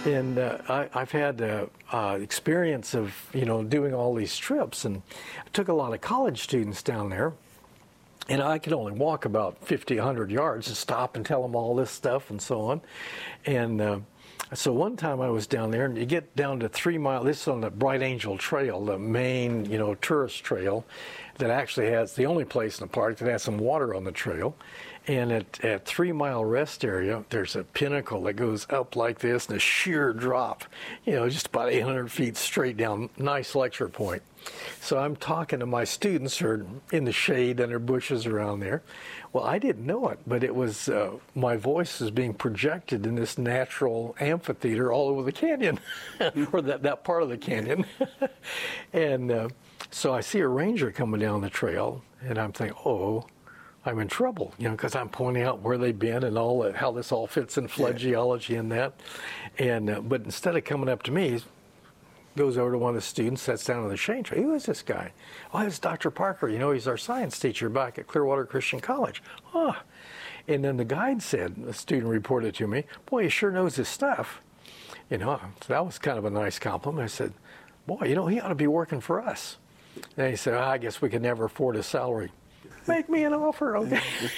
And I've had experience of, doing all these trips, and I took a lot of college students down there, and I could only walk about 50, 100 yards to stop and tell them all this stuff and so on. And so one time I was down there, and you get down to 3 Mile, this is on the Bright Angel Trail, the main, tourist trail that actually has, the only place in the park that has some water on the trail. And at 3 Mile Rest Area, there's a pinnacle that goes up like this and a sheer drop, just about 800 feet straight down. Nice lecture point. So I'm talking to my students who are in the shade under bushes around there. Well, I didn't know it, but it was my voice is being projected in this natural amphitheater all over the canyon, or that part of the canyon. And so I see a ranger coming down the trail, and I'm thinking, oh, I'm in trouble, because I'm pointing out where they've been and all that, how this all fits in flood geology and that. And but instead of coming up to me, he goes over to one of the students, sits down in the shade tree. Who is this guy? Oh, it's Dr. Parker. He's our science teacher back at Clearwater Christian College. Oh. And then the guide said, the student reported to me, boy, he sure knows his stuff. So that was kind of a nice compliment. I said, boy, he ought to be working for us. And he said, I guess we could never afford his salary. Make me an offer, okay?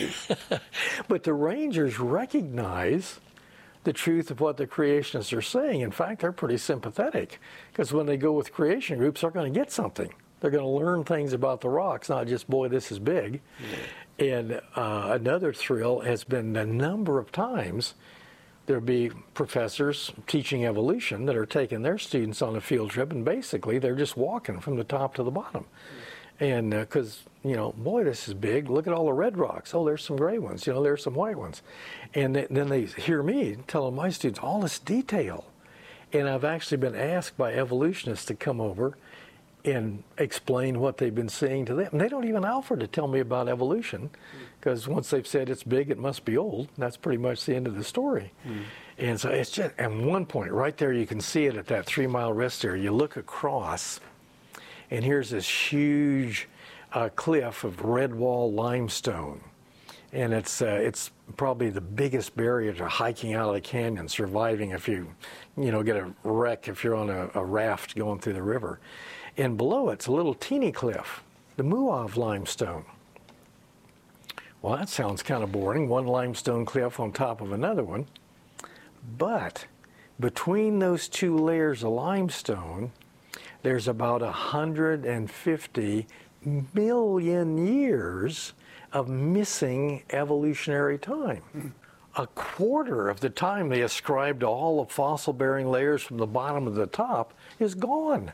But the rangers recognize the truth of what the creationists are saying. In fact, they're pretty sympathetic, because when they go with creation groups, they're going to get something. They're going to learn things about the rocks, not just, boy, this is big. Yeah. And another thrill has been a number of times there'll be professors teaching evolution that are taking their students on a field trip, and basically they're just walking from the top to the bottom. And because, boy, this is big. Look at all the red rocks. Oh, there's some gray ones. There's some white ones. And then they hear me telling my students all this detail. And I've actually been asked by evolutionists to come over and explain what they've been seeing to them. And they don't even offer to tell me about evolution, because once they've said it's big, it must be old. That's pretty much the end of the story. And so it's just, at one point, right there, you can see it at that 3 Mile Rest Area. You look across, and here's this huge cliff of red wall limestone. And it's probably the biggest barrier to hiking out of the canyon, surviving if you, get a wreck if you're on a raft going through the river. And below it's a little teeny cliff, the Muav limestone. Well, that sounds kind of boring, one limestone cliff on top of another one. But between those two layers of limestone, there's about 150 million years of missing evolutionary time. A quarter of the time they ascribe to all the fossil-bearing layers from the bottom to the top is gone.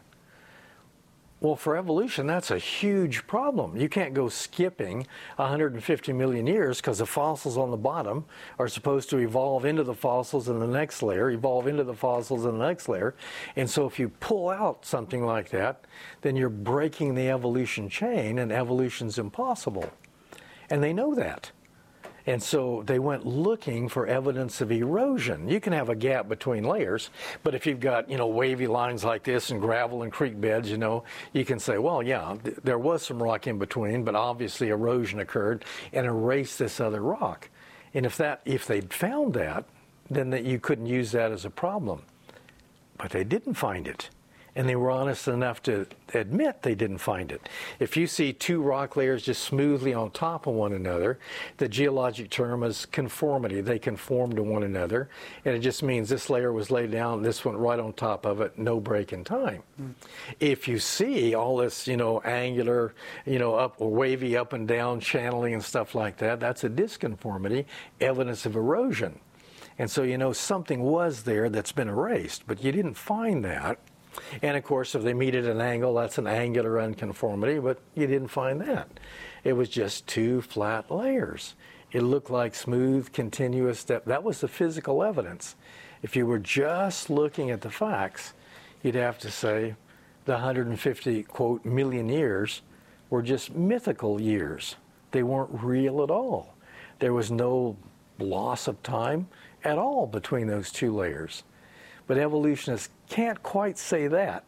Well, for evolution, that's a huge problem. You can't go skipping 150 million years, because the fossils on the bottom are supposed to evolve into the fossils in the next layer, evolve into the fossils in the next layer. And so if you pull out something like that, then you're breaking the evolution chain, and evolution's impossible. And they know that. And so they went looking for evidence of erosion. You can have a gap between layers, but if you've got, wavy lines like this and gravel and creek beds, you can say, well, yeah, there was some rock in between, but obviously erosion occurred and erased this other rock. And if they'd found that, then you couldn't use that as a problem. But they didn't find it. And they were honest enough to admit they didn't find it. If you see two rock layers just smoothly on top of one another, the geologic term is conformity. They conform to one another. And it just means this layer was laid down, this went right on top of it, no break in time. If you see all this, angular, up or wavy up and down channeling and stuff like that, that's a disconformity, evidence of erosion. And so something was there that's been erased, but you didn't find that. And of course, if they meet at an angle, that's an angular unconformity, but you didn't find that. It was just two flat layers. It looked like smooth, continuous that was the physical evidence. If you were just looking at the facts, you'd have to say the 150, quote, million years were just mythical years. They weren't real at all. There was no loss of time at all between those two layers. But evolutionists can't quite say that.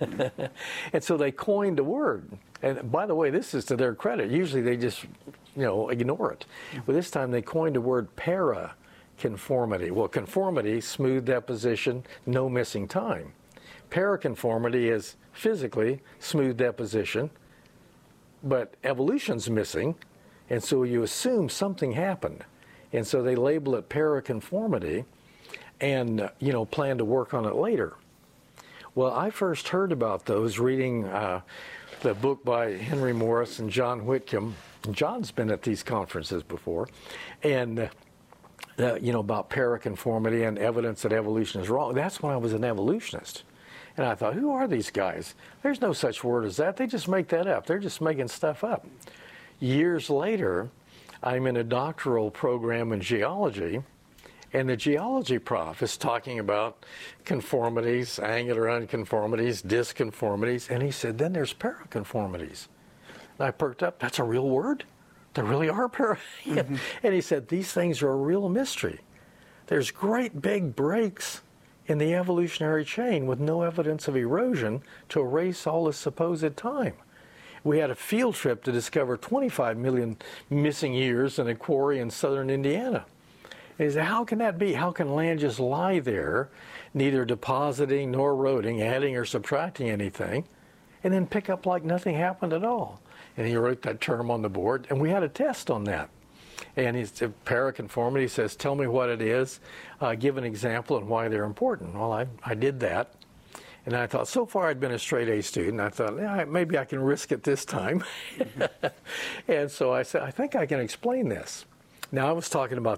And so they coined a word. And by the way, this is to their credit. Usually they just, ignore it. But this time they coined a word, para conformity. Well, conformity, smooth deposition, no missing time. Paraconformity is physically smooth deposition, but evolution's missing, and so you assume something happened. And so they label it paraconformity and, plan to work on it later. Well, I first heard about those reading the book by Henry Morris and John Whitcomb. John's been at these conferences before, and about paraconformity and evidence that evolution is wrong. That's when I was an evolutionist. And I thought, who are these guys? There's no such word as that. They just make that up. They're just making stuff up. Years later, I'm in a doctoral program in geology, and the geology prof is talking about conformities, angular unconformities, disconformities, and he said, then there's paraconformities. And I perked up, that's a real word? There really are And he said, these things are a real mystery. There's great big breaks in the evolutionary chain with no evidence of erosion to erase all this supposed time. We had a field trip to discover 25 million missing years in a quarry in southern Indiana. And he said, how can that be? How can land just lie there, neither depositing nor eroding, adding or subtracting anything, and then pick up like nothing happened at all? And he wrote that term on the board, and we had a test on that. And he's paraconformity, says, tell me what it is, give an example and why they're important. Well, I did that. And I thought, so far I'd been a straight A student. I thought, maybe I can risk it this time. And so I said, I think I can explain this. Now, I was talking about